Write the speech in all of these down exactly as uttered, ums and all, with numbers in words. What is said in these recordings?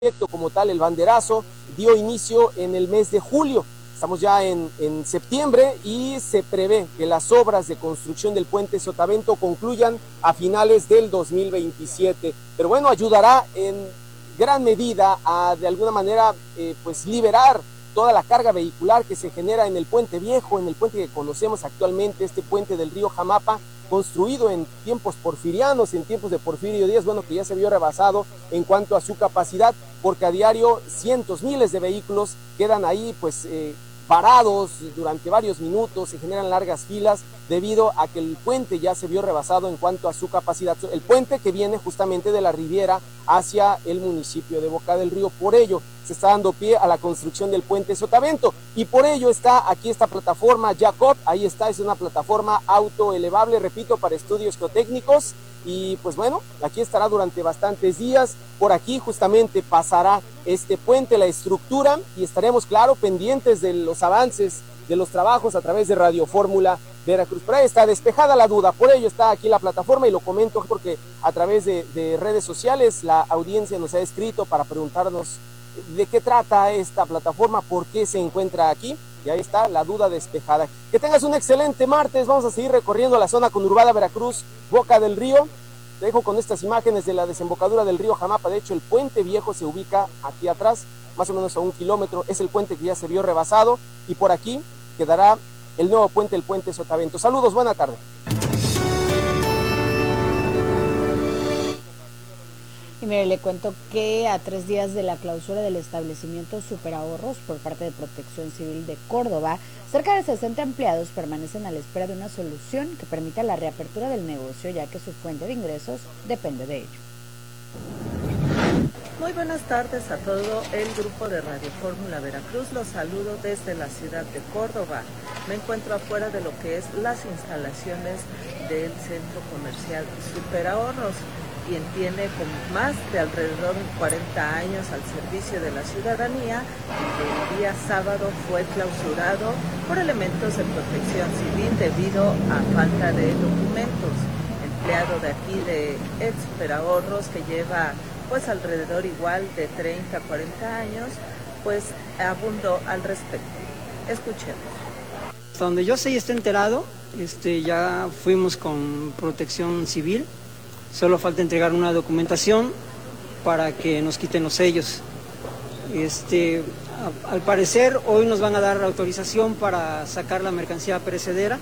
proyecto como tal, el banderazo, dio inicio en el mes de julio. Estamos ya en, en septiembre y se prevé que las obras de construcción del puente Sotavento concluyan a finales del dos mil veintisiete. Pero bueno, ayudará en gran medida a, de alguna manera, eh, pues liberar toda la carga vehicular que se genera en el puente viejo, en el puente que conocemos actualmente, este puente del río Jamapa, construido en tiempos porfirianos, en tiempos de Porfirio Díaz, bueno, que ya se vio rebasado en cuanto a su capacidad, porque a diario cientos, miles de vehículos quedan ahí, pues, eh, parados durante varios minutos, se generan largas filas debido a que el puente ya se vio rebasado en cuanto a su capacidad. El puente que viene justamente de la Riviera hacia el municipio de Boca del Río. Por ello se está dando pie a la construcción del puente Sotavento y por ello está aquí esta plataforma Jacob. Ahí está, es una plataforma autoelevable, repito, para estudios geotécnicos. Y pues bueno, aquí estará durante bastantes días. Por aquí justamente pasará este puente, la estructura, y estaremos, claro, pendientes de los avances de los trabajos a través de Radio Fórmula Veracruz. Pero ahí está despejada la duda, por ello está aquí la plataforma y lo comento porque a través de, de redes sociales la audiencia nos ha escrito para preguntarnos de qué trata esta plataforma, por qué se encuentra aquí. Y ahí está la duda despejada. Que tengas un excelente martes. Vamos a seguir recorriendo la zona conurbada Veracruz, Boca del Río. Te dejo con estas imágenes de la desembocadura del río Jamapa. De hecho, el puente viejo se ubica aquí atrás, más o menos a un kilómetro. Es el puente que ya se vio rebasado. Y por aquí quedará el nuevo puente, el puente Sotavento. Saludos, buena tarde. Y mire, le cuento que a tres días de la clausura del establecimiento Superahorros por parte de Protección Civil de Córdoba, cerca de sesenta empleados permanecen a la espera de una solución que permita la reapertura del negocio, ya que su fuente de ingresos depende de ello. Muy buenas tardes a todo el grupo de Radio Fórmula Veracruz. Los saludo desde la ciudad de Córdoba. Me encuentro afuera de lo que es las instalaciones del centro comercial Superahorros, quien tiene con más de alrededor de cuarenta años al servicio de la ciudadanía, el día sábado fue clausurado por elementos de protección civil debido a falta de documentos. Empleado de aquí de el Superahorros, que lleva pues alrededor igual de treinta a cuarenta años, pues abundó al respecto. Escuchemos. Hasta donde yo sé y esté enterado, este, ya fuimos con protección civil. Solo falta entregar una documentación para que nos quiten los sellos. Este, a, al parecer hoy nos van a dar autorización para sacar la mercancía perecedera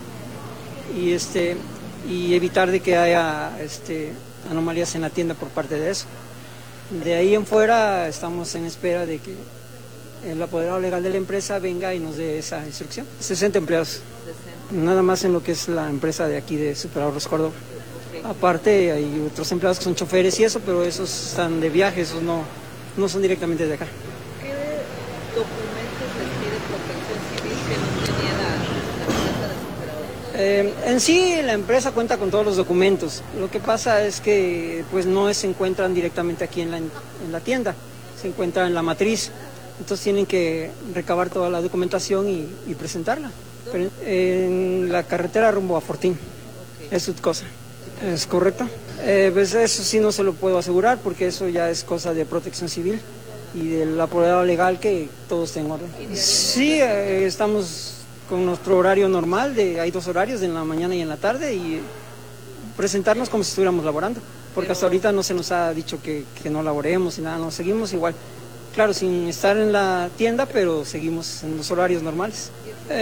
y, este, y evitar de que haya este, anomalías en la tienda por parte de eso. De ahí en fuera estamos en espera de que el apoderado legal de la empresa venga y nos dé esa instrucción. sesenta empleados, nada más en lo que es la empresa de aquí de Superahorros Córdoba. Aparte hay otros empleados que son choferes y eso, pero esos están de viaje, esos no, no son directamente de acá. ¿Qué documentos les pide Protección Civil que no tenía la, la empresa de Superahorros? Eh, en sí la empresa cuenta con todos los documentos. Lo que pasa es que pues no se encuentran directamente aquí en la, en la tienda, se encuentran en la matriz. Entonces tienen que recabar toda la documentación y, y presentarla. Pero en la carretera rumbo a Fortín, okay. Es su cosa. ¿Es correcto? Eh, pues eso sí no se lo puedo asegurar porque eso ya es cosa de protección civil y del apoderado legal que todo esté en orden. Sí, eh, estamos con nuestro horario normal, de, hay dos horarios, en la mañana y en la tarde, y presentarnos como si estuviéramos laborando, porque Pero... hasta ahorita no se nos ha dicho que, que no laboremos y nada, no, seguimos igual. Claro, sin estar en la tienda, pero seguimos en los horarios normales.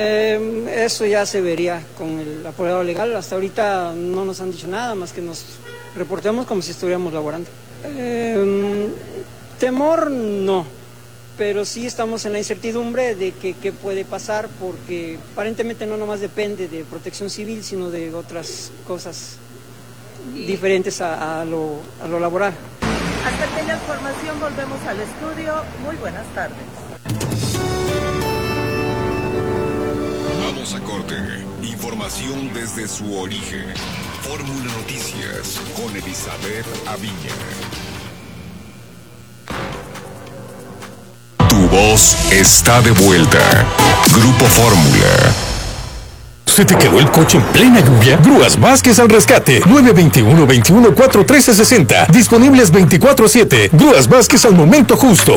Eh, eso ya se vería con el apoderado legal. Hasta ahorita no nos han dicho nada, más que nos reportemos como si estuviéramos laborando. Eh, temor no, pero sí estamos en la incertidumbre de que qué puede pasar, porque aparentemente no nomás depende de protección civil, sino de otras cosas diferentes a, a, lo, a lo laboral. Hasta aquí la información, volvemos al estudio. Muy buenas tardes. Vamos a corte. Información desde su origen. Fórmula Noticias con Elizabeth Aviña. Tu voz está de vuelta. Grupo Fórmula. ¿Se te quedó el coche en plena lluvia? Grúas Vázquez al rescate. nueve dos uno, veintiuno, cuarenta y tres sesenta. Disponibles veinticuatro siete. Grúas Vázquez al momento justo.